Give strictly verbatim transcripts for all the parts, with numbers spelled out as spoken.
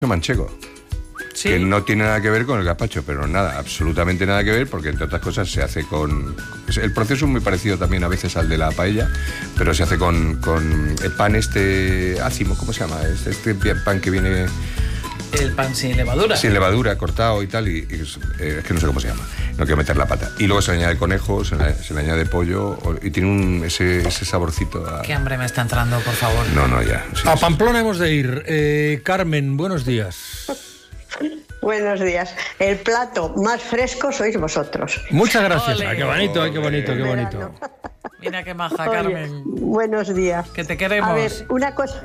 manchego. ¿Sí? Que no tiene nada que ver con el gazpacho, pero nada, absolutamente nada que ver, porque entre otras cosas se hace con... El proceso es muy parecido también a veces al de la paella, pero se hace con, con el pan este ácimo, ¿cómo se llama? Este, este pan que viene... El pan sin levadura. Sin levadura, cortado y tal, y, y eh, es que no sé cómo se llama, no quiero meter la pata. Y luego se le añade conejo, se le, se le añade pollo, y tiene un, ese, ese saborcito a... Qué hambre me está entrando, por favor. No, no, ya. Sí, a sí. Pamplona hemos de ir. Eh, Carmen, buenos días. Buenos días. El plato más fresco sois vosotros. Muchas gracias. Ole. Ay, qué bonito, ay, qué bonito, qué bonito. Mira qué maja, Oye, Carmen. Buenos días. Que te queremos. A ver, una cosa...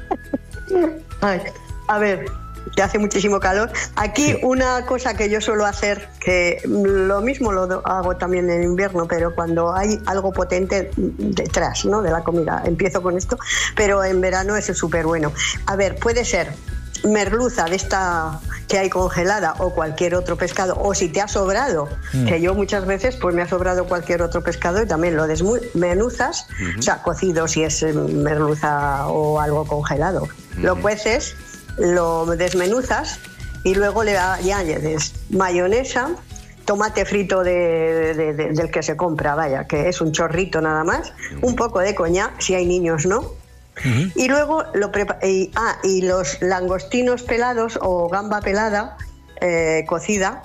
Ay, a ver... que hace muchísimo calor. Aquí una cosa que yo suelo hacer, que lo mismo lo hago también en invierno, pero cuando hay algo potente detrás, ¿no?, de la comida, empiezo con esto, pero en verano es súper bueno. A ver, puede ser merluza de esta que hay congelada o cualquier otro pescado, o si te ha sobrado, mm. que yo muchas veces pues me ha sobrado cualquier otro pescado y también lo desmenuzas, uh-huh. o sea, cocido si es merluza o algo congelado. Uh-huh. Lo cueces, lo desmenuzas y luego le añades mayonesa, tomate frito de, de, de, del que se compra, vaya, que es un chorrito nada más, un poco de coñac, si hay niños no, uh-huh. y luego lo prepa- y, ah, y los langostinos pelados o gamba pelada eh, cocida,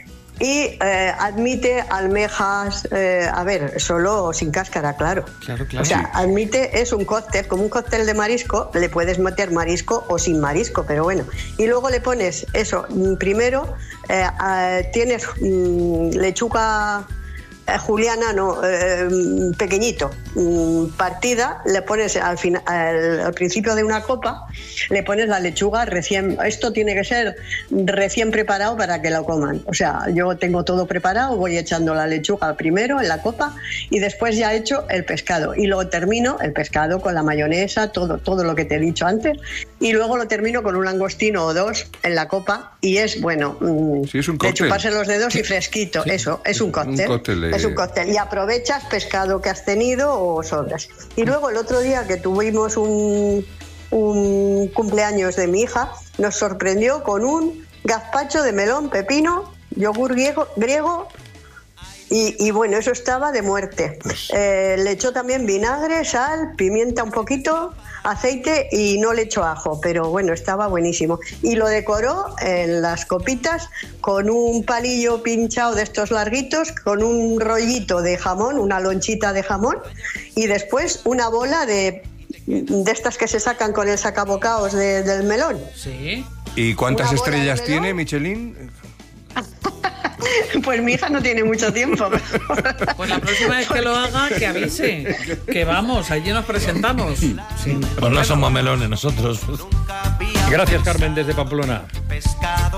y eh, admite almejas, eh, a ver, solo sin cáscara, claro. Claro, claro. O sea, admite, es un cóctel, como un cóctel de marisco, le puedes meter marisco o sin marisco, pero bueno. Y luego le pones eso, primero eh, eh, tienes mm, lechuga eh, juliana, no, eh, pequeñito, mm, partida, le pones al, final, al, al principio de una copa, le pones la lechuga recién, esto tiene que ser recién preparado para que lo coman. O sea, yo tengo todo preparado, voy echando la lechuga primero en la copa y después ya he hecho el pescado. Y luego termino el pescado con la mayonesa, todo, todo lo que te he dicho antes. Y luego lo termino con un langostino o dos en la copa y es, bueno, mmm, sí, es un de cóctel. chuparse los dedos y fresquito. Sí. Eso, es un cóctel. Un cóctel de... Es un cóctel. Y aprovechas pescado que has tenido o sobras. Y luego el otro día que tuvimos un... un cumpleaños de mi hija, nos sorprendió con un gazpacho de melón, pepino, yogur griego, griego y, y bueno, eso estaba de muerte. Eh, le echó también vinagre, sal, pimienta un poquito, aceite y no le echó ajo, pero bueno, estaba buenísimo. Y lo decoró en las copitas con un palillo pinchado de estos larguitos, con un rollito de jamón, una lonchita de jamón y después una bola de de estas que se sacan con el sacabocaos de, del melón. Sí. ¿Y cuántas Una bola estrellas de tiene, melón. Michelin? Pues mi hija no tiene mucho tiempo. Pues la próxima vez que lo haga, que avise. Que vamos, allí nos presentamos. Sí. Pues no somos melones nosotros. Gracias, Carmen, desde Pamplona.